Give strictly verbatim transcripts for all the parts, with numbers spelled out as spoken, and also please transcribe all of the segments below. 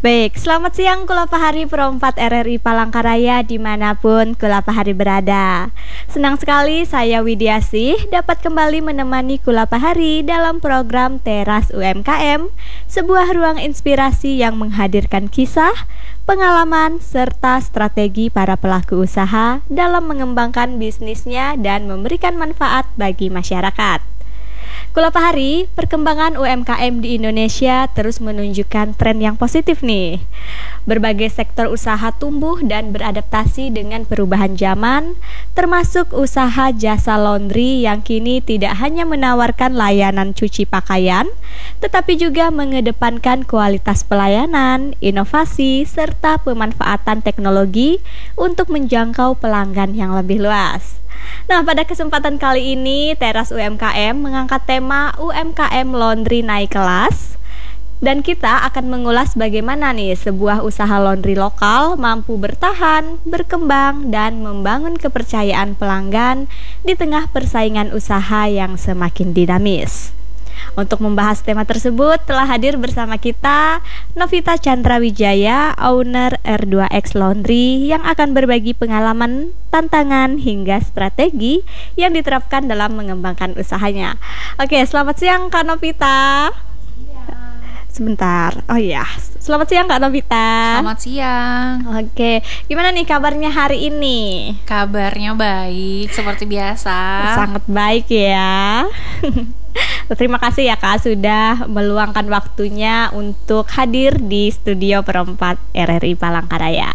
Baik, selamat siang Kula Pahari Pro empat R R I Palangkaraya dimanapun Kula Pahari berada. Senang sekali saya Widiasih dapat kembali menemani Kula Pahari dalam program Teras U M K M, sebuah ruang inspirasi yang menghadirkan kisah, pengalaman, serta strategi para pelaku usaha dalam mengembangkan bisnisnya dan memberikan manfaat bagi masyarakat. Kula Pahari, perkembangan U M K M di Indonesia terus menunjukkan tren yang positif nih. Berbagai sektor usaha tumbuh dan beradaptasi dengan perubahan zaman, termasuk usaha jasa laundry yang kini tidak hanya menawarkan layanan cuci pakaian, tetapi juga mengedepankan kualitas pelayanan, inovasi, serta pemanfaatan teknologi untuk menjangkau pelanggan yang lebih luas. Nah, pada kesempatan kali ini Teras U M K M mengangkat tema U M K M Laundry naik kelas. Dan kita akan mengulas bagaimana nih sebuah usaha laundry lokal mampu bertahan, berkembang, dan membangun kepercayaan pelanggan di tengah persaingan usaha yang semakin dinamis. Untuk membahas tema tersebut telah hadir bersama kita Novita Chandra Wijaya, owner R dua X Laundry, yang akan berbagi pengalaman, tantangan, hingga strategi yang diterapkan dalam mengembangkan usahanya. Oke, selamat siang Kak Novita. Sebentar, oh iya, selamat siang Kak Novita. Selamat siang. Oke, gimana nih kabarnya hari ini? Kabarnya baik, seperti biasa. Sangat baik ya. Terima kasih ya Kak sudah meluangkan waktunya untuk hadir di studio Perempat R R I Palangkaraya.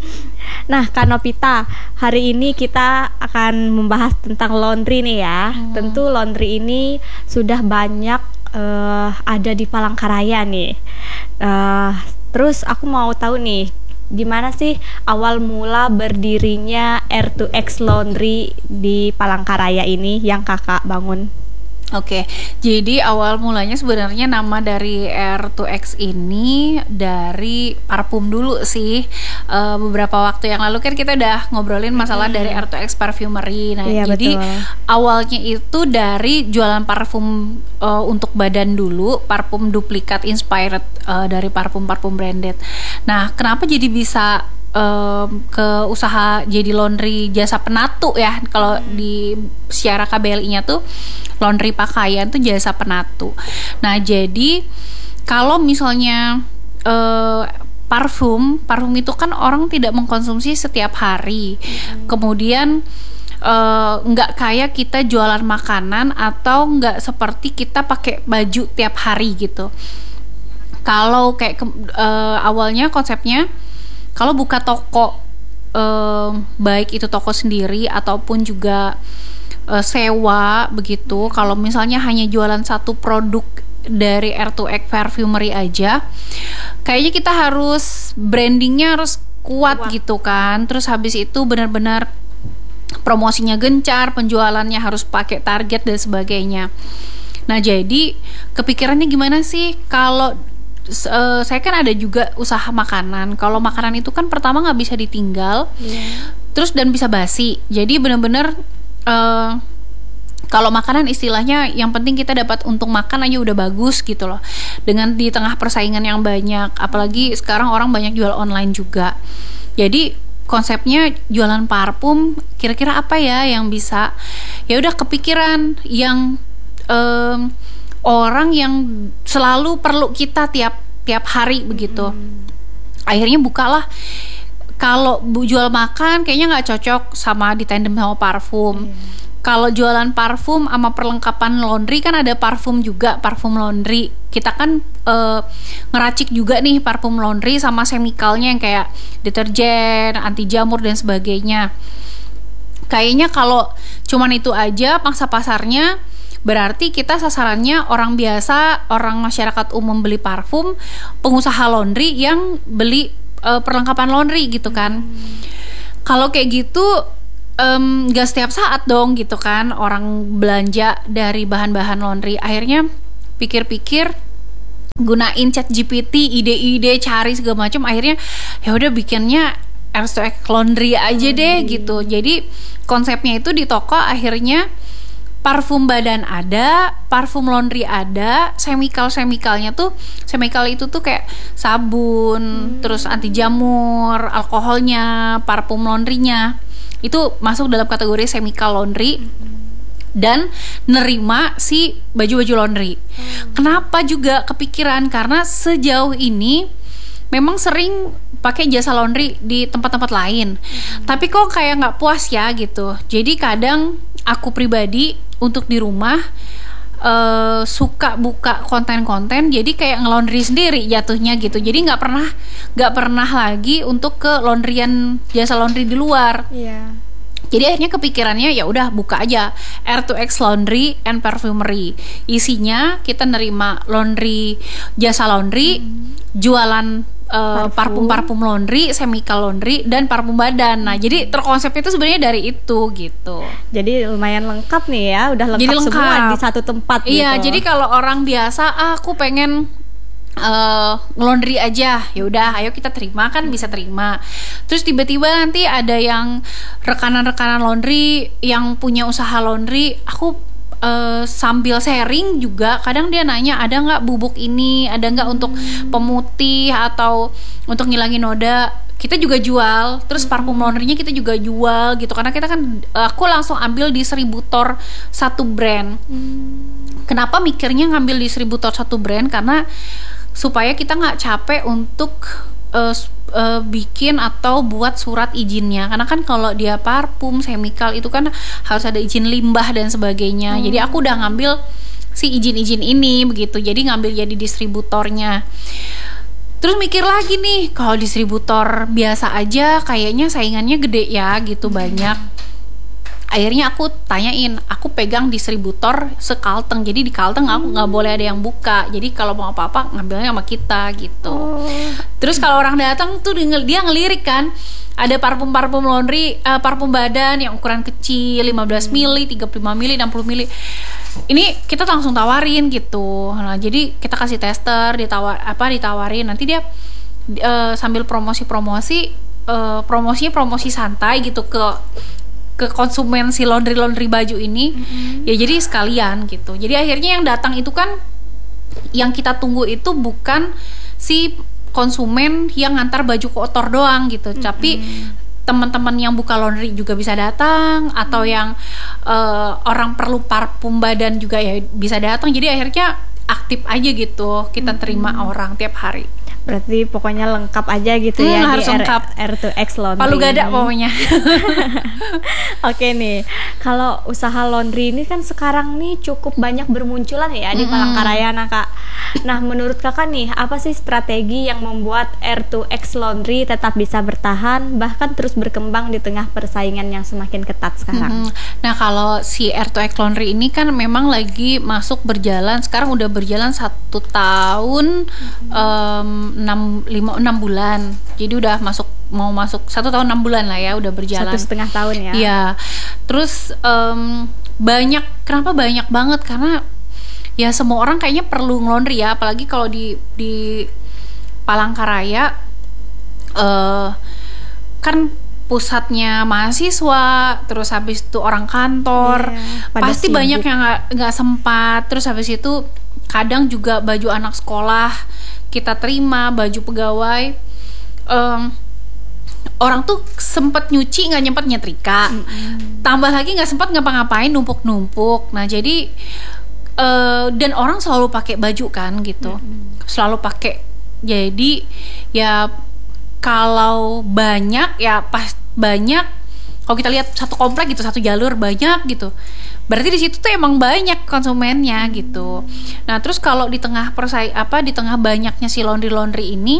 Nah Kak Novita, hari ini kita akan membahas tentang laundry nih ya. hmm. Tentu laundry ini sudah banyak uh, ada di Palangkaraya nih. uh, Terus aku mau tahu nih, gimana sih awal mula berdirinya R dua X Laundry di Palangkaraya ini yang kakak bangun? Oke, jadi awal mulanya sebenarnya nama dari R dua X ini dari parfum dulu sih. Uh, beberapa waktu yang lalu kan kita udah ngobrolin masalah hmm. dari R dua X Parfumery. Nah, iya, jadi betul. Awalnya itu dari jualan parfum uh, untuk badan dulu, parfum duplikat inspired uh, dari parfum-parfum branded. Nah, kenapa jadi bisa Um, ke usaha jadi laundry jasa penatu ya, kalau hmm. di secara K B L I-nya tuh laundry pakaian tuh jasa penatu. Nah, jadi kalau misalnya uh, parfum, parfum itu kan orang tidak mengkonsumsi setiap hari. Hmm. Kemudian uh, nggak kayak kita jualan makanan atau nggak seperti kita pakai baju tiap hari gitu. Kalau kayak uh, awalnya konsepnya kalau buka toko, eh, baik itu toko sendiri ataupun juga eh, sewa begitu. Kalau misalnya hanya jualan satu produk dari R dua X Parfumery aja, kayaknya kita harus brandingnya harus kuat, kuat gitu kan. Terus habis itu benar-benar promosinya gencar, penjualannya harus pakai target dan sebagainya. Nah, jadi kepikirannya gimana sih kalau Uh, saya kan ada juga usaha makanan. Kalau makanan itu kan pertama nggak bisa ditinggal, yeah. terus dan bisa basi. Jadi benar-benar uh, kalau makanan istilahnya yang penting kita dapat untung makan aja udah bagus gitu loh. Dengan di tengah persaingan yang banyak, apalagi sekarang orang banyak jual online juga. Jadi konsepnya jualan parfum, kira-kira apa ya yang bisa? Ya udah kepikiran yang um, orang yang selalu perlu kita tiap tiap hari begitu. Hmm. Akhirnya bukalah. Kalau jual makan kayaknya nggak cocok sama ditandem sama parfum. Hmm. Kalau jualan parfum sama perlengkapan laundry kan ada parfum juga, parfum laundry. Kita kan uh, ngeracik juga nih parfum laundry sama chemicalnya yang kayak deterjen, anti jamur dan sebagainya. Kayaknya kalau cuman itu aja pangsa pasarnya, berarti kita sasarannya orang biasa, orang masyarakat umum beli parfum, pengusaha laundry yang beli uh, perlengkapan laundry gitu kan. Hmm. Kalau kayak gitu um, gak setiap saat dong gitu kan orang belanja dari bahan-bahan laundry. Akhirnya pikir-pikir, gunain ChatGPT, ide-ide, cari segala macam. Akhirnya ya udah bikinnya R dua X Laundry aja deh gitu. Jadi konsepnya itu di toko akhirnya parfum badan ada, parfum laundry ada, chemical chemicalnya tuh chemical itu tuh kayak sabun, hmm. terus anti jamur, alkoholnya, parfum laundrynya itu masuk dalam kategori chemical laundry. Hmm. Dan nerima si baju-baju laundry. Hmm. Kenapa juga kepikiran? Karena sejauh ini memang sering pakai jasa laundry di tempat-tempat lain. Hmm. Tapi kok kayak nggak puas ya gitu. Jadi kadang aku pribadi untuk di rumah uh, suka buka konten-konten, jadi kayak nge-laundry sendiri jatuhnya gitu. Jadi nggak pernah nggak pernah lagi untuk ke laundryan jasa laundry di luar. Yeah. Jadi akhirnya kepikirannya ya udah buka aja R two X Laundry and Perfumery. Isinya kita nerima laundry, jasa laundry, hmm. jualan uh, parfum-parfum laundry, chemical laundry dan parfum badan. Nah, jadi terkonsepnya itu sebenarnya dari itu gitu. Jadi lumayan lengkap nih ya, udah lengkap, jadi lengkap semua di satu tempat gitu. Iya, jadi kalau orang biasa ah, aku pengen Uh, laundry aja, ya udah, ayo kita terima kan, bisa terima. Terus tiba-tiba nanti ada yang rekanan-rekanan laundry yang punya usaha laundry, aku uh, sambil sharing juga, kadang dia nanya ada nggak bubuk ini, ada nggak untuk pemutih atau untuk ngilangin noda. Kita juga jual, terus parfum laundrynya kita juga jual gitu, karena kita kan aku langsung ambil distributor satu brand. Kenapa mikirnya ngambil distributor satu brand? Karena supaya kita nggak capek untuk uh, uh, bikin atau buat surat izinnya, karena kan kalau dia parfum chemical itu kan harus ada izin limbah dan sebagainya. hmm. Jadi aku udah ngambil si izin-izin ini begitu, jadi ngambil jadi distributornya. Terus mikir lagi nih, kalau distributor biasa aja kayaknya saingannya gede ya gitu, hmm. banyak. Akhirnya aku tanyain, aku pegang distributor se-Kalteng, jadi di Kalteng aku nggak boleh ada yang buka, jadi kalau mau apa-apa ngambilnya sama kita gitu. Oh. Terus kalau orang datang tuh dia ngelirik kan, ada parfum-parfum laundry, uh, parfum badan yang ukuran kecil, lima belas mili, tiga puluh lima mili, enam puluh mili. Ini kita langsung tawarin gitu. Nah, jadi kita kasih tester, ditawar apa ditawarin, nanti dia uh, sambil promosi-promosi, uh, promosinya promosi santai gitu ke ke konsumen si laundry-laundry baju ini. Mm-hmm. Ya jadi sekalian gitu. Jadi akhirnya yang datang itu kan, yang kita tunggu itu bukan si konsumen yang ngantar baju kotor doang gitu, mm-hmm. tapi teman-teman yang buka laundry juga bisa datang, atau mm-hmm. yang uh, orang perlu parfum badan juga ya bisa datang. Jadi akhirnya aktif aja gitu, kita terima mm-hmm. orang tiap hari. Berarti pokoknya lengkap aja gitu hmm, ya di R two X Laundry. Palu gada pokoknya. Oke nih, kalau usaha laundry ini kan sekarang nih cukup banyak bermunculan ya di mm-hmm. Palangkaraya, nah Kak. Nah, menurut Kakak nih, apa sih strategi yang membuat R two X Laundry tetap bisa bertahan bahkan terus berkembang di tengah persaingan yang semakin ketat sekarang? Mm-hmm. Nah, kalau si R two X Laundry ini kan memang lagi masuk berjalan, sekarang udah berjalan satu tahun mm-hmm. um, enam lima enam bulan, jadi udah masuk mau masuk satu tahun enam bulan lah ya, udah berjalan satu setengah tahun ya. Iya, terus um, banyak, kenapa banyak banget, karena ya semua orang kayaknya perlu ngelondri ya, apalagi kalau di di Palangkaraya uh, kan pusatnya mahasiswa, terus habis itu orang kantor, yeah, pasti sibuk. Banyak yang nggak nggak sempat. Terus habis itu kadang juga baju anak sekolah kita terima, baju pegawai, um, orang tuh sempet nyuci nggak nyempet nyetrika, mm-hmm. tambah lagi nggak sempat ngapa-ngapain, numpuk-numpuk. Nah jadi uh, dan orang selalu pakai baju kan gitu, mm-hmm. selalu pakai. Jadi ya kalau banyak ya pas banyak, kalau kita lihat satu komplek gitu, satu jalur banyak gitu, berarti di situ tuh emang banyak konsumennya gitu. Nah terus kalau di tengah persai apa di tengah banyaknya si laundry laundry ini,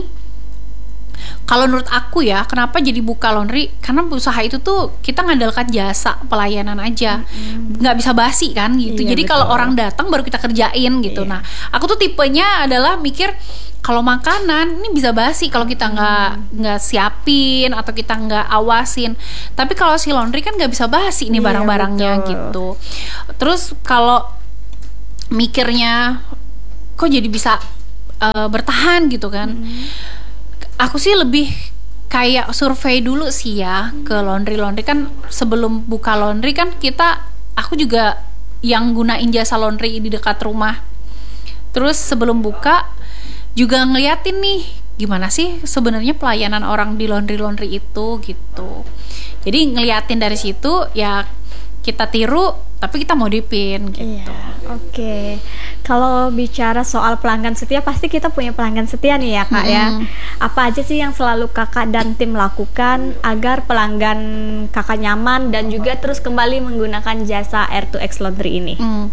kalau menurut aku ya, kenapa jadi buka laundry? Karena usaha itu tuh kita ngandalkan jasa pelayanan aja, mm-hmm. nggak bisa basi kan gitu. Iya, jadi kalau orang datang baru kita kerjain gitu. Iya. Nah aku tuh tipenya adalah mikir, kalau makanan ini bisa basi kalau kita nggak hmm. nggak siapin atau kita nggak awasin. Tapi kalau si laundry kan nggak bisa basi nih, iya, barang-barangnya betul. Gitu. Terus kalau mikirnya kok jadi bisa uh, bertahan gitu kan? Hmm. Aku sih lebih kayak survei dulu sih ya hmm. ke laundry laundry kan, sebelum buka laundry kan kita aku juga yang gunain jasa laundry di dekat rumah. Terus sebelum buka juga ngeliatin nih gimana sih sebenarnya pelayanan orang di laundry-laundry itu gitu. Jadi ngeliatin dari situ ya kita tiru tapi kita modifin gitu. Iya, oke. Okay. Kalau bicara soal pelanggan setia, pasti kita punya pelanggan setia nih ya Kak mm-hmm. ya. Apa aja sih yang selalu Kakak dan tim lakukan agar pelanggan Kakak nyaman dan juga terus kembali menggunakan jasa R dua X Laundry ini? Mm.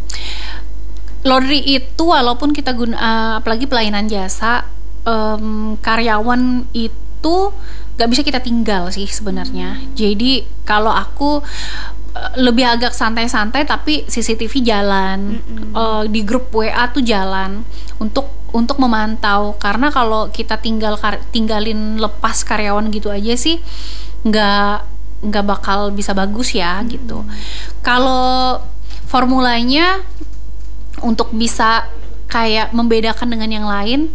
Laundry itu walaupun kita guna, uh, apalagi pelayanan jasa, um, karyawan itu gak bisa kita tinggal sih sebenarnya. Jadi kalau aku lebih agak santai-santai tapi C C T V jalan, mm-hmm. uh, di grup W A tuh jalan untuk untuk memantau, karena kalau kita tinggal tinggalin lepas karyawan gitu aja sih nggak nggak bakal bisa bagus ya mm-hmm. gitu. Kalau formulanya untuk bisa kayak membedakan dengan yang lain,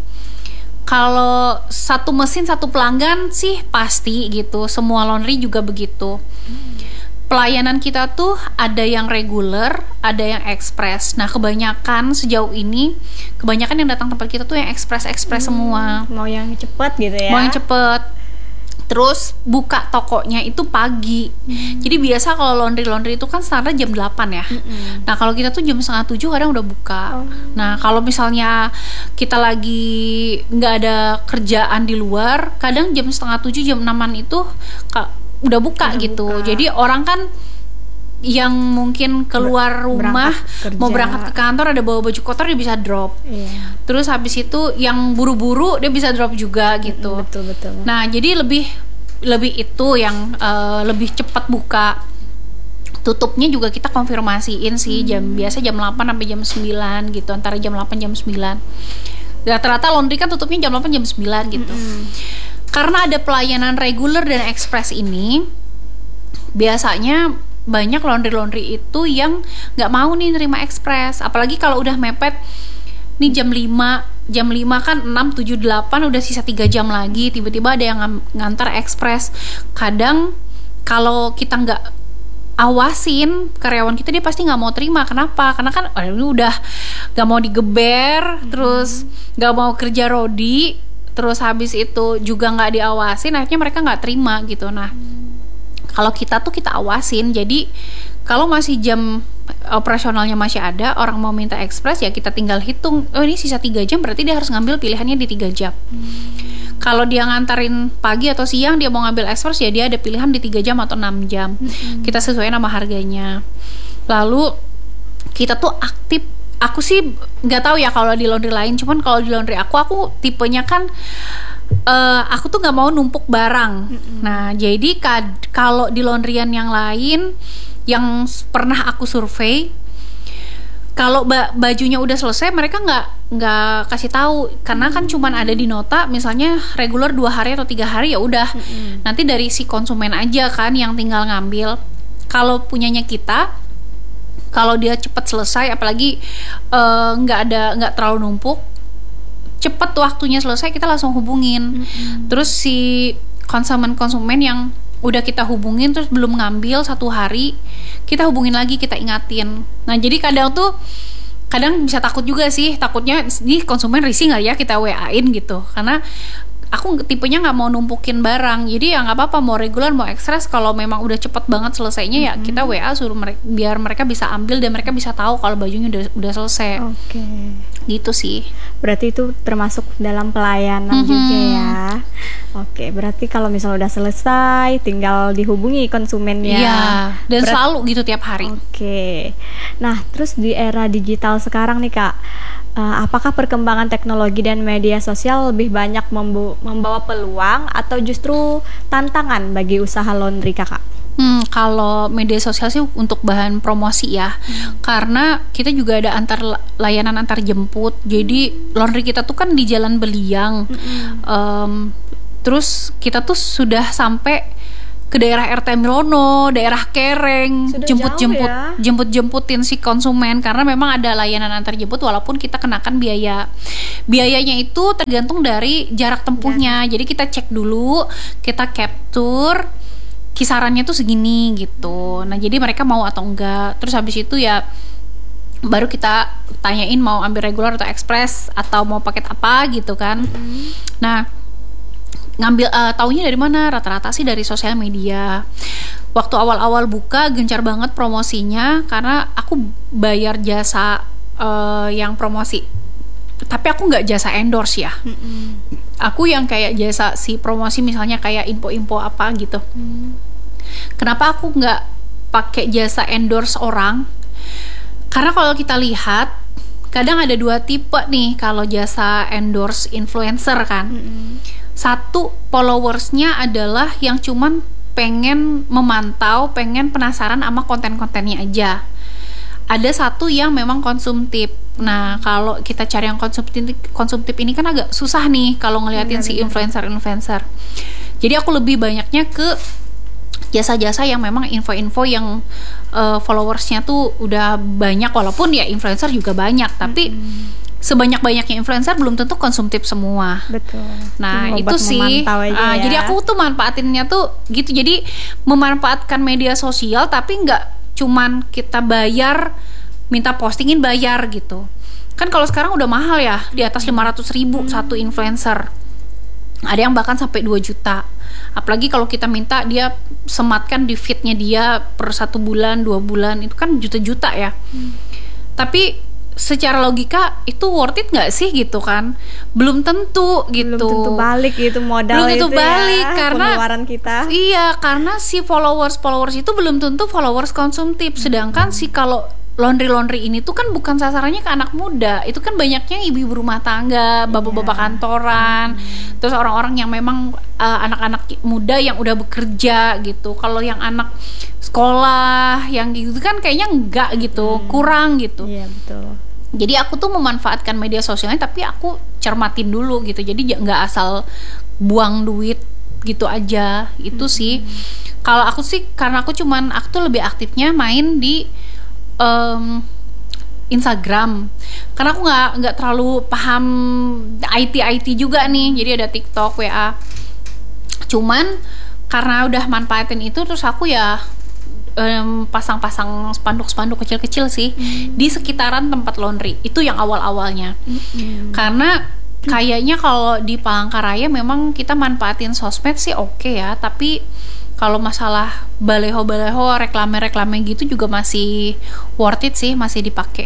kalau satu mesin satu pelanggan sih pasti gitu, semua laundry juga begitu. Mm. Pelayanan kita tuh ada yang reguler, ada yang ekspres. Nah kebanyakan sejauh ini, kebanyakan yang datang tempat kita tuh yang ekspres-ekspres hmm, semua. Mau yang cepet gitu ya? Mau yang cepet. Terus buka tokonya itu pagi. Hmm. Jadi biasa kalau laundry-laundry itu kan standar jam delapan ya. Hmm. Nah kalau kita tuh jam setengah tujuh kadang udah buka. Oh. Nah kalau misalnya kita lagi nggak ada kerjaan di luar, kadang jam setengah tujuh, jam enaman itu udah buka udah gitu. Buka. Jadi orang kan yang mungkin keluar rumah berangkat mau berangkat ke kantor ada bawa baju kotor dia bisa drop. Iya. Terus habis itu yang buru-buru dia bisa drop juga gitu. Betul betul. Nah jadi lebih lebih itu yang uh, lebih cepat buka. Tutupnya juga kita konfirmasiin sih hmm. jam biasa jam delapan sampai jam sembilan gitu, antara jam delapan jam sembilan. Rata-rata laundry kan tutupnya jam delapan jam sembilan gitu. Hmm. Karena ada pelayanan reguler dan ekspres ini, biasanya banyak laundry-laundry itu yang nggak mau nih nerima ekspres. Apalagi kalau udah mepet, nih jam lima, jam lima kan enam, tujuh, delapan udah sisa tiga jam lagi, tiba-tiba ada yang ngantar ekspres. Kadang kalau kita nggak awasin karyawan kita, dia pasti nggak mau terima. Kenapa? Karena kan oh, ini udah nggak mau digeber, hmm. terus nggak mau kerja rodi, terus habis itu juga nggak diawasin, akhirnya mereka nggak terima gitu. Nah kalau kita tuh kita awasin, jadi kalau masih jam operasionalnya masih ada, orang mau minta ekspres ya kita tinggal hitung, oh ini sisa tiga jam berarti dia harus ngambil pilihannya di tiga jam. hmm. Kalau dia ngantarin pagi atau siang, dia mau ngambil ekspres ya dia ada pilihan di tiga jam atau enam jam. hmm. Kita sesuaiin sama harganya. Lalu kita tuh aktif. Aku sih nggak tahu ya kalau di laundry lain, cuman kalau di laundry aku, aku tipenya kan uh, aku tuh nggak mau numpuk barang. Mm-hmm. Nah jadi kad- kalau di laundryan yang lain yang pernah aku survei, kalau ba- bajunya udah selesai mereka nggak nggak kasih tahu, karena kan cuman ada di nota, misalnya reguler dua hari atau tiga hari ya udah. Mm-hmm. Nanti dari si konsumen aja kan yang tinggal ngambil. Kalau punyanya kita, kalau dia cepat selesai, apalagi nggak uh, ada nggak terlalu numpuk, cepat waktunya selesai kita langsung hubungin. Mm-hmm. Terus si konsumen-konsumen yang udah kita hubungin terus belum ngambil satu hari, kita hubungin lagi, kita ingatin. Nah jadi kadang tuh kadang bisa takut juga sih, takutnya di konsumen risih nggak ya kita W A-in gitu, karena aku tipenya nggak mau numpukin barang. Jadi ya nggak apa-apa, mau reguler mau ekspres, kalau memang udah cepet banget selesainya mm-hmm. ya kita W A suruh mereka, biar mereka bisa ambil dan mereka bisa tahu kalau bajunya udah udah selesai. Oke. Okay. Gitu sih. Berarti itu termasuk dalam pelayanan mm-hmm. juga ya. Oke, okay, berarti kalau misalnya udah selesai tinggal dihubungi konsumennya. Iya. Dan Berat- selalu gitu tiap hari. Oke. Okay. Nah, terus di era digital sekarang nih Kak, Uh, apakah perkembangan teknologi dan media sosial lebih banyak membu- membawa peluang atau justru tantangan bagi usaha laundry Kakak? Hmm, kalau media sosial sih untuk bahan promosi ya, hmm. karena kita juga ada antar layanan antar jemput. Jadi laundry kita tuh kan di Jalan Beliang, hmm. um, terus kita tuh sudah sampai ke daerah R T Milono, daerah Kereng, sudah jemput-jemput, ya? jemput-jemputin si konsumen, karena memang ada layanan antar jemput walaupun kita kenakan biaya. Biayanya itu tergantung dari jarak tempuhnya. Ya. Jadi kita cek dulu, kita capture kisarannya tuh segini gitu. Nah, jadi mereka mau atau enggak. Terus habis itu ya baru kita tanyain mau ambil regular atau express atau mau paket apa gitu kan. Mm-hmm. Nah, ngambil uh, taunya dari mana? Rata-rata sih dari sosial media. Waktu awal-awal buka gencar banget promosinya karena aku bayar jasa uh, yang promosi. Tapi aku nggak jasa endorse ya. Mm-hmm. Aku yang kayak jasa si promosi, misalnya kayak info-info apa gitu. Mm. Kenapa aku nggak pakai jasa endorse orang? Karena kalau kita lihat, kadang ada dua tipe nih kalau jasa endorse influencer kan. Mm-hmm. Satu, followersnya adalah yang cuman pengen memantau, pengen penasaran sama konten-kontennya aja. Ada satu yang memang konsumtif. Nah, kalau kita cari yang konsumtif, konsumtif ini kan agak susah nih kalau ngeliatin si influencer-influencer. Jadi aku lebih banyaknya ke jasa-jasa yang memang info-info yang uh, followersnya tuh udah banyak, walaupun ya influencer juga banyak, tapi mm-hmm. sebanyak-banyaknya influencer belum tentu konsumtif semua. Betul. Nah, itu sih. Uh, ya. Jadi aku tuh manfaatinnya tuh gitu. Jadi memanfaatkan media sosial tapi nggak cuman kita bayar, minta postingin bayar gitu. Kan kalau sekarang udah mahal ya, di atas lima ratus ribu hmm. satu influencer. Ada yang bahkan sampai dua juta. Apalagi kalau kita minta dia sematkan di feednya dia per satu bulan, dua bulan, itu kan juta-juta ya. Hmm. Tapi secara logika itu worth it nggak sih gitu kan? Belum tentu gitu. Belum tentu balik gitu modal. Belum tentu itu balik ya, karena pengeluaran kita. Iya, karena si followers followers itu belum tentu followers konsumtif. Sedangkan hmm. si kalau laundry-laundry ini tuh kan bukan sasarannya ke anak muda. Itu kan banyaknya ibu-ibu rumah tangga, bapak-bapak yeah. kantoran, hmm. terus orang-orang yang memang uh, anak-anak muda yang udah bekerja gitu. Kalau yang anak sekolah yang gitu kan kayaknya enggak gitu, hmm. kurang gitu. Iya, yeah, betul. Jadi aku tuh memanfaatkan media sosialnya, tapi aku cermatin dulu gitu. Jadi nggak asal buang duit gitu aja. Itu hmm. sih. Kalau aku sih, karena aku cuman aku tuh lebih aktifnya main di Um, Instagram, karena aku nggak nggak terlalu paham I T I T juga nih, jadi ada TikTok, W A. Cuman karena udah manfaatin itu, terus aku ya um, pasang-pasang spanduk-spanduk kecil-kecil sih hmm. di sekitaran tempat laundry. Itu yang awal-awalnya, hmm. karena kayaknya kalau di Palangkaraya memang kita manfaatin sosmed sih oke okay ya, tapi kalau masalah baleho-baleho, reklame-reklame gitu juga masih worth it sih, masih dipakai.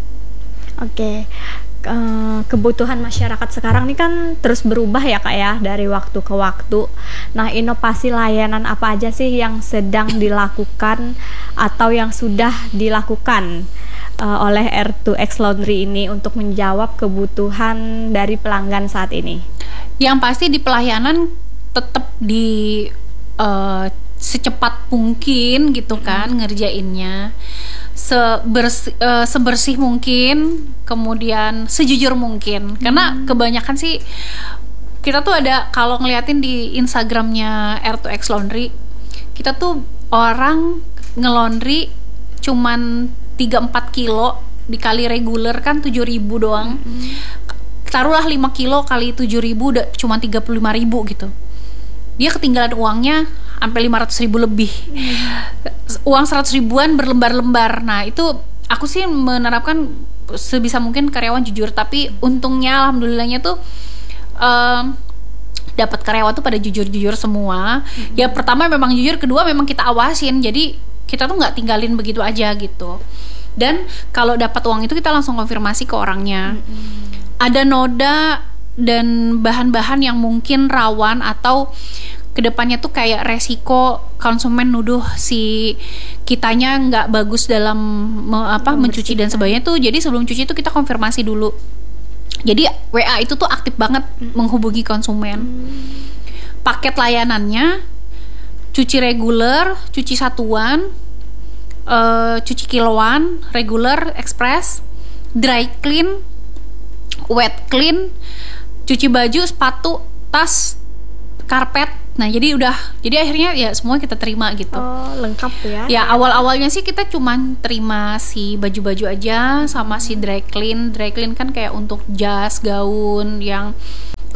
Oke, uh, kebutuhan masyarakat sekarang ini kan terus berubah ya Kak ya, dari waktu ke waktu. Nah, inovasi layanan apa aja sih yang sedang dilakukan atau yang sudah dilakukan uh, oleh R dua X Laundry ini untuk menjawab kebutuhan dari pelanggan saat ini? Yang pasti di pelayanan tetap di Uh, secepat mungkin gitu kan mm-hmm. ngerjainnya, sebersih, uh, sebersih mungkin, kemudian sejujur mungkin. Mm-hmm. Karena kebanyakan sih kita tuh ada, kalau ngeliatin di Instagramnya R dua X Laundry, kita tuh orang ngelondri cuman tiga sampai empat kilo dikali reguler kan tujuh ribu doang. Mm-hmm. Taruhlah lima kilo kali tujuh ribu udah cuma tiga puluh lima ribu gitu. Dia ketinggalan uangnya sampai lima ratus ribu lebih. Hmm. Uang seratus ribuan berlembar-lembar. Nah, itu aku sih menerapkan sebisa mungkin karyawan jujur, tapi untungnya alhamdulillahnya tuh um, dapat karyawan tuh pada jujur-jujur semua. Hmm. Ya pertama memang jujur, kedua memang kita awasin. Jadi kita tuh nggak tinggalin begitu aja gitu. Dan kalau dapat uang itu kita langsung konfirmasi ke orangnya. Hmm. Ada noda dan bahan-bahan yang mungkin rawan atau kedepannya tuh kayak resiko konsumen nuduh si kitanya nggak bagus dalam me, apa mencuci dan sebagainya tuh. Jadi sebelum cuci itu kita konfirmasi dulu. Jadi W A itu tuh aktif banget hmm. menghubungi konsumen. Hmm. Paket layanannya cuci reguler, cuci satuan, uh, cuci kiloan, reguler, express, dry clean, wet clean, cuci baju, sepatu, tas, karpet. Nah, jadi udah, jadi akhirnya ya semua kita terima gitu. Oh, lengkap ya. Ya, awal-awalnya sih kita cuman terima si baju-baju aja sama si dry clean. Dry clean kan kayak untuk jas, gaun, yang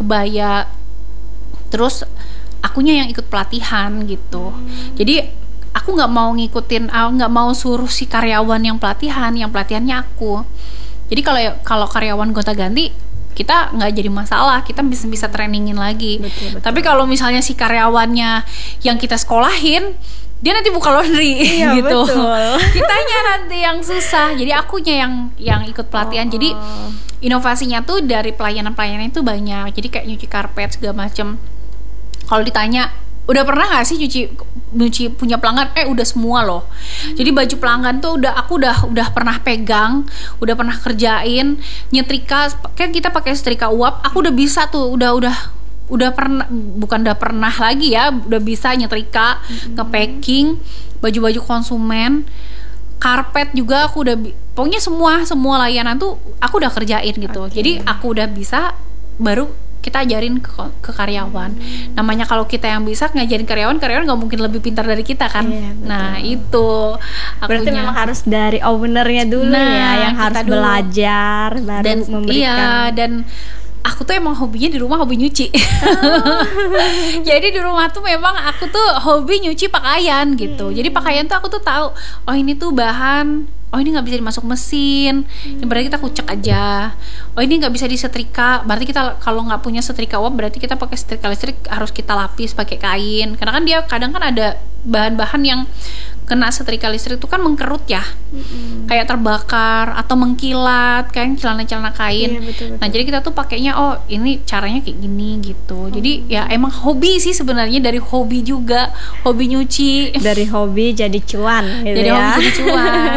kebaya. Terus akunya yang ikut pelatihan gitu. Hmm. Jadi aku nggak mau ngikutin, nggak mau suruh si karyawan yang pelatihan, yang pelatihannya aku. Jadi kalau kalau karyawan gonta-ganti, kita nggak jadi masalah, kita bisa bisa trainingin lagi. Betul, betul. Tapi kalau misalnya si karyawannya yang kita sekolahin, dia nanti buka laundry, iya, gitu. Betul. Kitanya nanti yang susah. Jadi akunya yang yang ikut pelatihan. Oh. Jadi inovasinya tuh dari pelayanan-pelayanan itu banyak. Jadi kayak nyuci karpet segala macem. Kalau ditanya, udah pernah nggak sih nyuci nyuci punya pelanggan? Eh udah semua loh. Jadi baju pelanggan tuh udah aku udah udah pernah pegang, udah pernah kerjain, nyetrika. Kan kita pakai setrika uap. Aku udah bisa tuh, udah udah udah pernah, bukan udah pernah lagi ya, udah bisa nyetrika, mm-hmm. nge-packing baju-baju konsumen, karpet juga aku udah, pokoknya semua semua layanan tuh aku udah kerjain gitu. Okay. Jadi aku udah bisa, baru kita ajarin ke, ke karyawan. Hmm. Namanya kalau kita yang bisa ngajarin karyawan, karyawan nggak mungkin lebih pintar dari kita kan. Iya, nah itu akunya. Berarti memang harus dari ownernya dulu nah, ya yang harus dulu belajar baru dan, memberikan. Iya, dan aku tuh emang hobinya di rumah hobi nyuci. Oh. Jadi di rumah tuh memang aku tuh hobi nyuci pakaian gitu. Hmm. Jadi pakaian tuh aku tuh tahu, oh ini tuh bahan, oh ini nggak bisa dimasuk mesin, hmm. berarti kita kucek aja. Oh ini nggak bisa disetrika, berarti kita kalau nggak punya setrika uap, berarti kita pakai setrika listrik, harus kita lapis pakai kain. Karena kan dia kadang kan ada bahan-bahan yang kena setrika listrik itu kan mengkerut ya, hmm. kayak terbakar atau mengkilat, kayak celana-celana kain. Iya, betul, betul. Nah jadi kita tuh pakainya, oh ini caranya kayak gini gitu. Oh. Jadi ya emang hobi sih sebenarnya, dari hobi juga, hobi nyuci. Dari hobi jadi cuan gitu. Jadi ya. Hobi jadi cuan.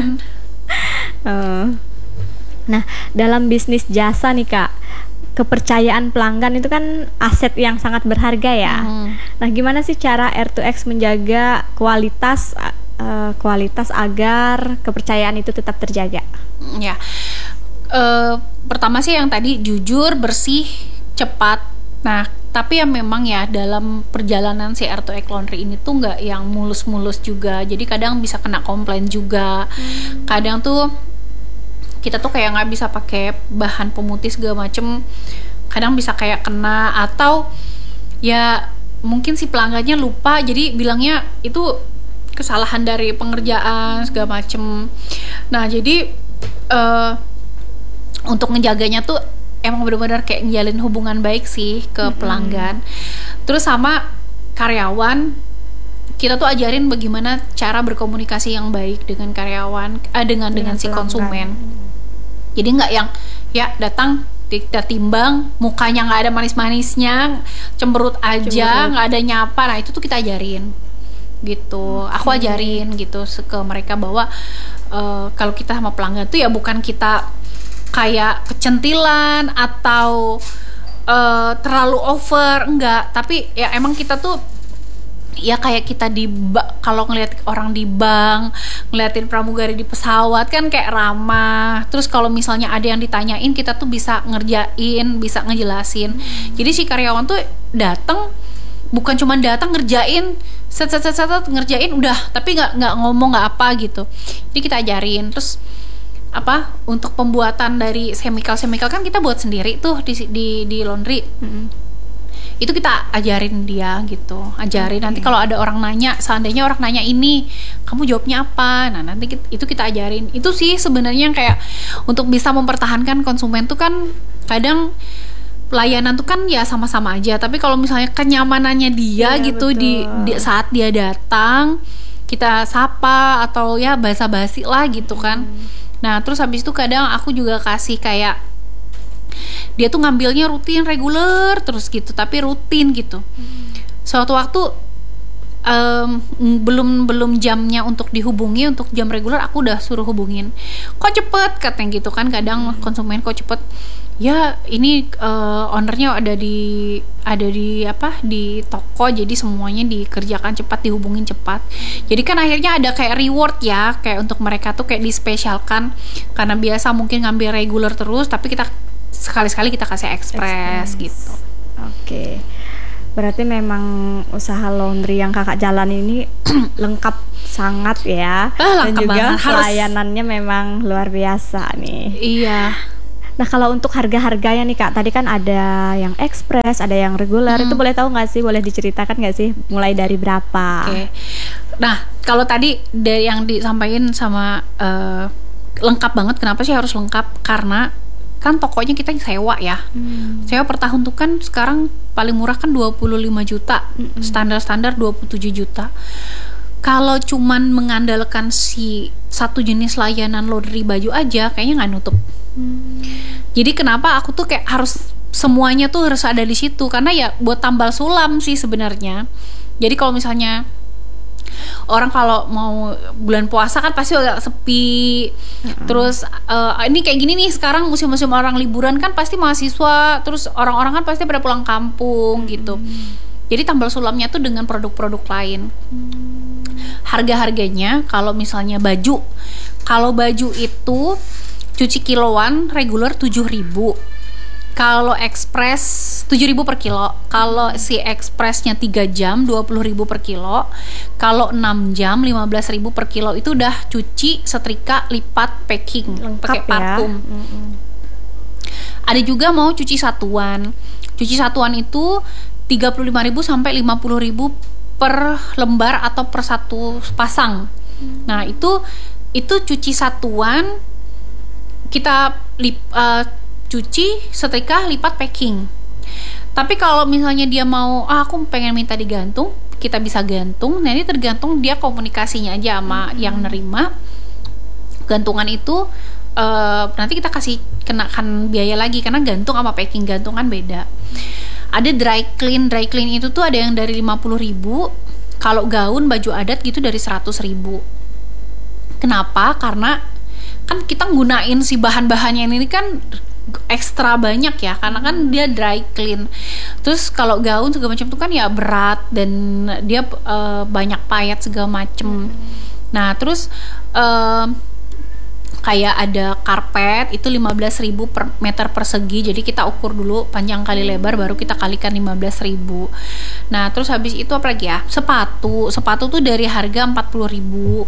uh. Nah dalam bisnis jasa nih Kak, kepercayaan pelanggan itu kan aset yang sangat berharga ya. Hmm. Nah gimana sih cara R dua X menjaga kualitas Uh, kualitas agar kepercayaan itu tetap terjaga? Ya, uh, pertama sih yang tadi jujur, bersih, cepat. Nah, tapi ya memang ya dalam perjalanan si R dua X Laundry ini tuh nggak yang mulus-mulus juga. Jadi kadang bisa kena komplain juga. Hmm. Kadang tuh kita tuh kayak nggak bisa pakai bahan pemutih segala macem. Kadang bisa kayak kena, atau ya mungkin si pelanggannya lupa, jadi bilangnya itu kesalahan dari pengerjaan segala macem. Nah jadi uh, untuk ngejaganya tuh emang benar-benar kayak ngejalin hubungan baik sih ke mm-hmm. pelanggan. Terus sama karyawan, kita tuh ajarin bagaimana cara berkomunikasi yang baik dengan karyawan, eh, dengan dengan, dengan si konsumen. Jadi nggak yang ya datang kita timbang, mukanya nggak ada manis-manisnya, cemberut aja, nggak ada nyapa. Nah itu tuh kita ajarin gitu. Aku ajarin gitu ke mereka bahwa uh, kalau kita sama pelanggan tuh ya bukan kita kayak kecentilan atau uh, terlalu over, enggak, tapi ya emang kita tuh ya kayak kita di ba- kalau ngeliat orang di bank, ngeliatin pramugari di pesawat kan kayak ramah. Terus kalau misalnya ada yang ditanyain, kita tuh bisa ngerjain, bisa ngejelasin. Jadi si karyawan tuh datang bukan cuma datang ngerjain set set set set ngerjain udah, tapi nggak nggak ngomong nggak apa gitu. Jadi kita ajarin. Terus apa untuk pembuatan dari chemical chemical kan kita buat sendiri tuh di di, di laundry. Mm-hmm. Itu kita ajarin dia gitu, ajarin. Okay. Nanti kalau ada orang nanya, seandainya orang nanya ini, kamu jawabnya apa? Nah nanti kita, itu kita ajarin. Itu sih sebenarnya yang kayak untuk bisa mempertahankan konsumen tuh kan kadang pelayanan tuh kan ya sama-sama aja, tapi kalau misalnya kenyamanannya dia ya, gitu di, di saat dia datang kita sapa atau ya basa-basi lah gitu kan. Hmm. Nah terus habis itu kadang aku juga kasih kayak dia tuh ngambilnya rutin reguler terus gitu, tapi rutin gitu. Hmm. Suatu waktu um, belum belum jamnya untuk dihubungi, untuk jam reguler aku udah suruh hubungin. Kok cepet katanya gitu kan, kadang hmm. konsumen kok cepet. Ya ini uh, ownernya ada di ada di apa di toko, jadi semuanya dikerjakan cepat, dihubungin cepat. Jadi kan akhirnya ada kayak reward ya, kayak untuk mereka tuh kayak dispesialkan, karena biasa mungkin ngambil reguler terus, tapi kita sekali-sekali kita kasih express, express. Gitu. Oke, berarti memang usaha laundry yang kakak jalan ini lengkap sangat ya, ah, dan juga banget. Pelayanannya harus... memang luar biasa nih. Iya. Nah, kalau untuk harga-harganya nih Kak, tadi kan ada yang ekspres, ada yang reguler. Hmm. Itu boleh tahu nggak sih? Boleh diceritakan nggak sih? Mulai dari berapa? Oke. Okay. Nah, kalau tadi dari yang disampaikan sama uh, lengkap banget. Kenapa sih harus lengkap? Karena kan tokonya kita sewa ya. Hmm. Sewa per tahun tuh kan sekarang paling murah kan dua puluh lima juta. Hmm. Standar-standar dua puluh tujuh juta. Kalau cuman mengandalkan si satu jenis layanan laundry baju aja, kayaknya nggak nutup. Hmm. Jadi kenapa aku tuh kayak harus semuanya tuh harus ada di situ, karena ya buat tambal sulam sih sebenarnya. Jadi kalau misalnya orang kalau mau bulan puasa kan pasti agak sepi. Hmm. Terus uh, ini kayak gini nih sekarang musim-musim orang liburan kan pasti mahasiswa, terus orang-orang kan pasti pada pulang kampung. Hmm. Gitu. Jadi tambal sulamnya tuh dengan produk-produk lain. Hmm. Harga-harganya kalau misalnya baju, kalau baju itu cuci kiloan reguler tujuh ribu, kalau ekspres tujuh ribu per kilo, kalau si ekspresnya tiga jam dua puluh ribu per kilo, kalau enam jam lima belas ribu per kilo. Itu udah cuci, setrika, lipat, packing pakai parfum. Ya. Ada juga mau cuci satuan. Cuci satuan itu tiga puluh lima ribu sampai lima puluh ribu per lembar atau per satu pasang. Hmm. Nah, itu itu cuci satuan kita lip, uh, cuci, setrika, lipat, packing. Tapi kalau misalnya dia mau, ah aku pengen minta digantung, kita bisa gantung. Nah, ini tergantung dia komunikasinya aja sama hmm. yang nerima. Gantungan itu uh, nanti kita kasih kenakan biaya lagi karena gantung sama packing gantungan beda. Ada dry clean, dry clean itu tuh ada yang dari lima puluh ribu, kalau gaun baju adat gitu dari seratus ribu. Kenapa? Karena kan kita nggunain si bahan-bahannya ini kan ekstra banyak ya, karena kan dia dry clean. Terus kalau gaun segala macam tuh kan ya berat dan dia uh, banyak payet segala macem. Nah, terus uh, kayak ada karpet itu lima belas ribu per meter persegi. Jadi kita ukur dulu panjang kali lebar baru kita kalikan lima belas ribu. Nah, terus habis itu apa lagi ya? Sepatu. Sepatu tuh dari harga empat puluh ribu.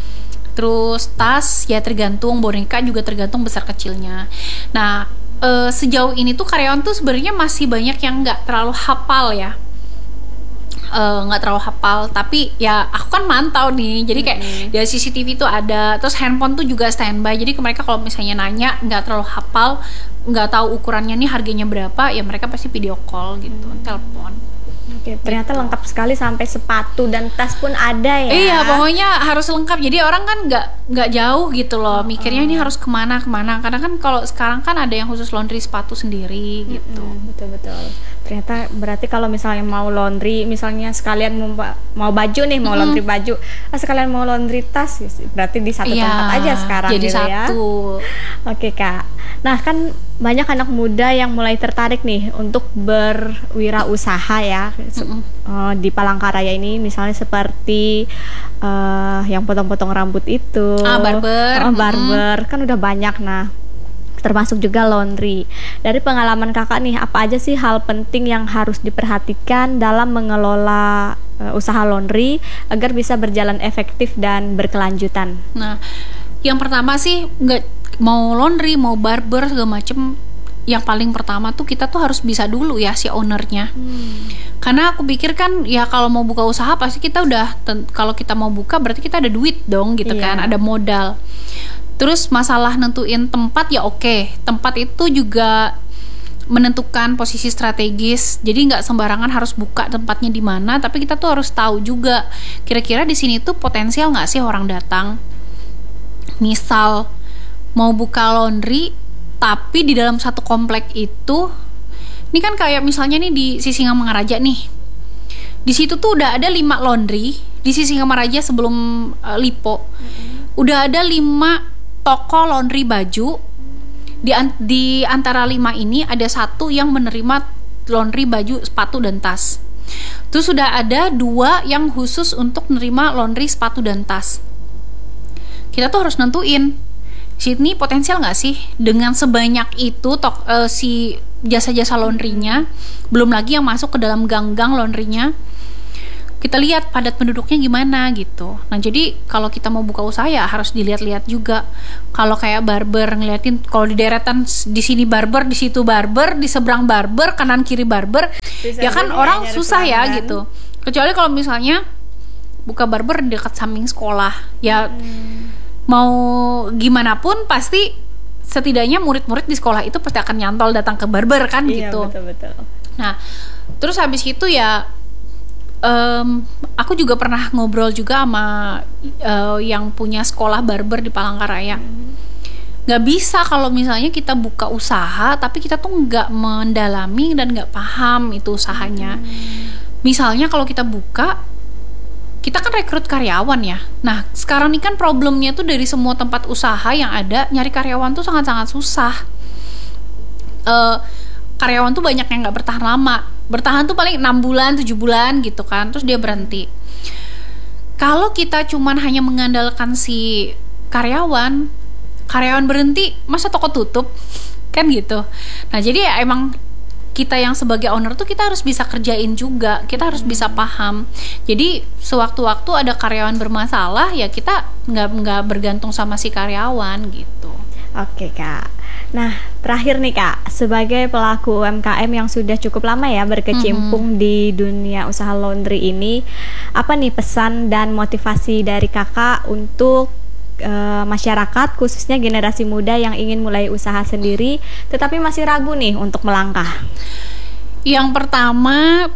Terus tas ya tergantung, boneka juga tergantung besar kecilnya. Nah, e, sejauh ini tuh karyawan tuh sebenarnya masih banyak yang nggak terlalu hafal ya. nggak uh, terlalu hafal, tapi ya aku kan mantau nih, jadi kayak mm-hmm. dari C C T V tuh ada, terus handphone tuh juga standby, jadi mereka kalau misalnya nanya nggak terlalu hafal, nggak tahu ukurannya nih harganya berapa, ya mereka pasti video call gitu, mm-hmm. telepon. Oke, ternyata gitu. Lengkap sekali sampai sepatu dan tas pun ada ya. Iya, pokoknya harus lengkap. Jadi orang kan nggak nggak jauh gitu loh, mikirnya ini harus kemana kemana. Karena kan kalau sekarang kan ada yang khusus laundry sepatu sendiri gitu. Mm-hmm, betul betul. Ternyata berarti kalau misalnya mau laundry, misalnya sekalian mau, mau baju nih, mau mm-hmm. laundry baju, ah, sekalian mau laundry tas, berarti di satu iya, tempat aja sekarang jadi gitu ya. Satu. Oke Kak. Nah kan banyak anak muda yang mulai tertarik nih untuk berwirausaha ya mm-hmm. uh, di Palangkaraya ini, misalnya seperti uh, yang potong-potong rambut itu, ah, barber, uh, barber mm-hmm. kan udah banyak. Nah, termasuk juga laundry. Dari pengalaman kakak nih, apa aja sih hal penting yang harus diperhatikan dalam mengelola uh, usaha laundry agar bisa berjalan efektif dan berkelanjutan? Nah, yang pertama sih nggak mau laundry, mau barber segala macem, yang paling pertama tuh kita tuh harus bisa dulu ya si ownernya. Hmm. Karena aku pikir kan ya kalau mau buka usaha pasti kita udah ten- kalau kita mau buka berarti kita ada duit dong gitu yeah. kan, ada modal. Terus masalah nentuin tempat ya oke, tempat itu juga menentukan posisi strategis. Jadi nggak sembarangan harus buka tempatnya di mana, tapi kita tuh harus tahu juga kira-kira di sini tuh potensial nggak sih orang datang. Misal mau buka laundry, tapi di dalam satu komplek itu, ini kan kayak misalnya nih di Sisingamangaraja nih, di situ tuh udah ada lima laundry di Sisingamangaraja sebelum uh, Lipo, mm-hmm. udah ada lima toko laundry baju. Di, an- di antara lima ini ada satu yang menerima laundry baju, sepatu dan tas. Terus sudah ada dua yang khusus untuk menerima laundry sepatu dan tas. Kita tuh harus nentuin sini potensial nggak sih dengan sebanyak itu tok, uh, si jasa-jasa laundrynya, belum lagi yang masuk ke dalam gang-gang laundrynya. kita lihat padat penduduknya gimana gitu. Nah jadi kalau kita mau buka usaha ya harus dilihat-lihat juga. Kalau kayak barber ngeliatin, kalau di deretan di sini barber, di situ barber, di seberang barber, kanan kiri barber, bisa ya kan orang susah ya gitu. Kecuali kalau misalnya buka barber di dekat samping sekolah, ya hmm. mau gimana pun pasti setidaknya murid-murid di sekolah itu pasti akan nyantol datang ke barber kan iya, gitu. Betul-betul. Nah terus habis itu ya Um, aku juga pernah ngobrol juga sama uh, yang punya sekolah barber di Palangkaraya. Nggak bisa kalau misalnya kita buka usaha tapi kita tuh nggak mendalami dan nggak paham itu usahanya. Misalnya kalau kita buka, kita kan rekrut karyawan ya. Nah sekarang ini kan problemnya tuh dari semua tempat usaha yang ada, nyari karyawan tuh sangat-sangat susah. Uh, karyawan tuh banyak yang nggak bertahan lama. Bertahan tuh paling enam bulan, tujuh bulan gitu kan, terus dia berhenti. Kalau kita cuman hanya mengandalkan si karyawan, karyawan berhenti, masa toko tutup? Kan gitu. Nah jadi ya emang kita yang sebagai owner tuh kita harus bisa kerjain juga, kita harus bisa paham. Jadi sewaktu-waktu ada karyawan bermasalah, ya kita nggak nggak bergantung sama si karyawan gitu. Oke Kak. Nah, terakhir nih Kak, sebagai pelaku U M K M yang sudah cukup lama ya berkecimpung mm-hmm. di dunia usaha laundry ini, apa nih pesan dan motivasi dari Kakak untuk uh, masyarakat, khususnya generasi muda yang ingin mulai usaha sendiri, tetapi masih ragu nih untuk melangkah? Yang pertama,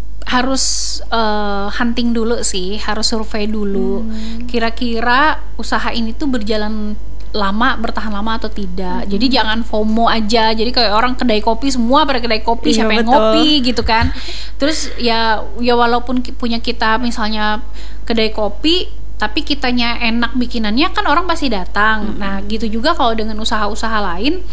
harus uh, hunting dulu sih, harus survei dulu. Hmm. Kira-kira usaha ini tuh berjalan lama, bertahan lama atau tidak. Hmm. Jadi jangan FOMO aja. Jadi kayak orang kedai kopi semua pada kedai kopi, iya, siapa yang betul. Ngopi gitu kan. Terus ya ya walaupun punya kita misalnya kedai kopi, tapi kitanya enak bikinannya kan orang pasti datang. Hmm. Nah, gitu juga kalau dengan usaha-usaha lain,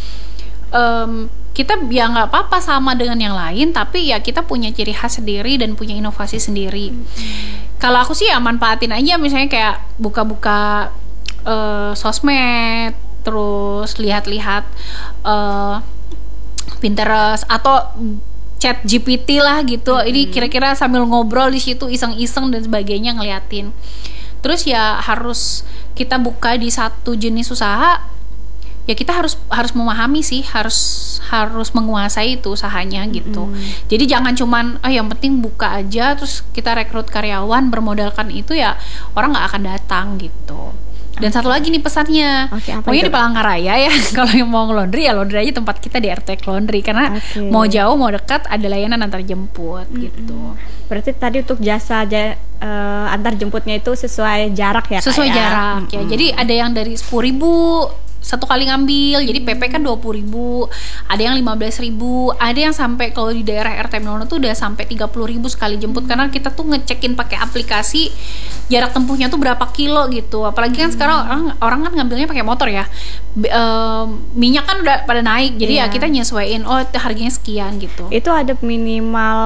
um, kita ya nggak apa-apa sama dengan yang lain, tapi ya kita punya ciri khas sendiri dan punya inovasi sendiri. Hmm. Kalau aku sih ya manfaatin aja, misalnya kayak buka-buka Uh, sosmed, terus lihat-lihat uh, Pinterest atau chat G P T lah gitu. Mm-hmm. Ini kira-kira sambil ngobrol di situ iseng-iseng dan sebagainya ngeliatin. Terus ya harus kita buka di satu jenis usaha, ya kita harus harus memahami sih, harus harus menguasai itu usahanya gitu. Mm-hmm. Jadi jangan cuman oh yang penting buka aja terus kita rekrut karyawan bermodalkan itu, ya orang nggak akan datang gitu. Dan okay. satu lagi nih pesannya, okay, pokoknya di Palangkaraya ya, kalau yang mau laundry ya laundry aja tempat kita di R T Laundry, karena okay. mau jauh mau dekat ada layanan antar jemput mm-hmm. gitu. Berarti tadi untuk jasa ja, uh, antar jemputnya itu sesuai jarak ya? Sesuai Kak, jarak ya. ya. Jadi ada yang dari sepuluh ribu satu kali ngambil, jadi P P kan dua puluh ribu, ada yang lima belas ribu, ada yang sampai kalau di daerah R T nol tuh udah sampai tiga puluh ribu sekali jemput, karena kita tuh ngecekin pakai aplikasi jarak tempuhnya tuh berapa kilo gitu. Apalagi kan hmm. sekarang orang, orang kan ngambilnya pakai motor ya, B- uh, minyak kan udah pada naik, jadi yeah. ya kita nyesuaiin, oh harganya sekian gitu. Itu ada minimal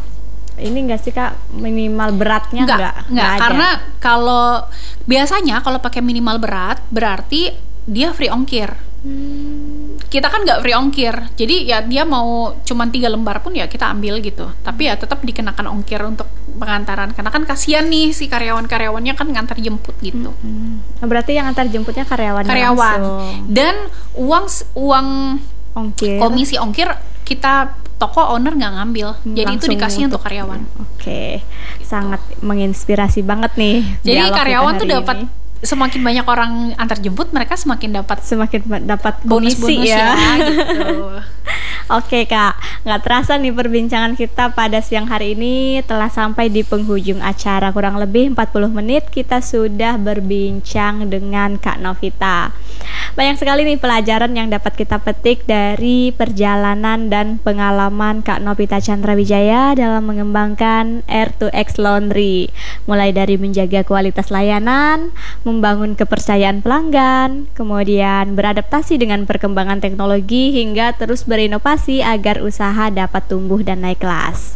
ini enggak sih Kak, minimal beratnya enggak? Enggak, enggak, karena kalau biasanya kalau pakai minimal berat berarti dia free ongkir. Hmm. Kita kan nggak free ongkir, jadi ya dia mau cuman tiga lembar pun ya kita ambil gitu. Tapi ya tetap dikenakan ongkir untuk pengantaran, karena kan kasihan nih si karyawan-karyawannya kan ngantar jemput gitu. Hmm. Berarti yang ngantar jemputnya karyawan. Karyawan. Langsung. Dan uang uang ongkir, komisi ongkir kita toko owner nggak ngambil, jadi itu dikasih untuk karyawan. Oke, okay. Gitu. Sangat menginspirasi banget nih. Jadi karyawan tuh dapat semakin banyak orang antar jemput, mereka semakin dapat semakin dapat bonus-bonus ya, ya gitu. Oke Kak, nggak terasa nih perbincangan kita pada siang hari ini telah sampai di penghujung acara. Kurang lebih empat puluh menit kita sudah berbincang dengan Kak Novita. Banyak sekali nih pelajaran yang dapat kita petik dari perjalanan dan pengalaman Kak Novita Chandrawijaya dalam mengembangkan R dua X Laundry. Mulai dari menjaga kualitas layanan, membangun kepercayaan pelanggan, kemudian beradaptasi dengan perkembangan teknologi hingga terus berinovasi agar usaha dapat tumbuh dan naik kelas.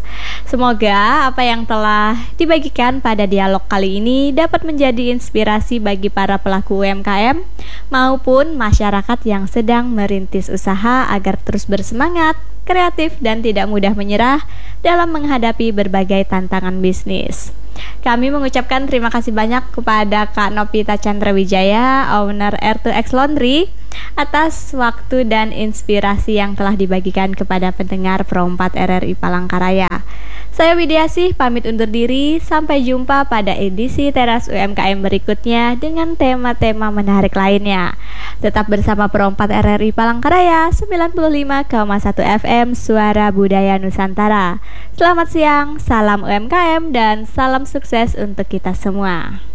Semoga apa yang telah dibagikan pada dialog kali ini dapat menjadi inspirasi bagi para pelaku U M K M maupun masyarakat yang sedang merintis usaha agar terus bersemangat, kreatif, dan tidak mudah menyerah dalam menghadapi berbagai tantangan bisnis. Kami mengucapkan terima kasih banyak kepada Kak Novita Chandra-Wijaya, owner R dua X Laundry, atas waktu dan inspirasi yang telah dibagikan kepada pendengar Pro empat R R I Palangkaraya. Saya Widiasih pamit undur diri, sampai jumpa pada edisi Teras U M K M berikutnya dengan tema-tema menarik lainnya. Tetap bersama Pro empat R R I Palangkaraya sembilan puluh lima koma satu F M Suara Budaya Nusantara. Selamat siang, salam U M K M dan salam sukses untuk kita semua.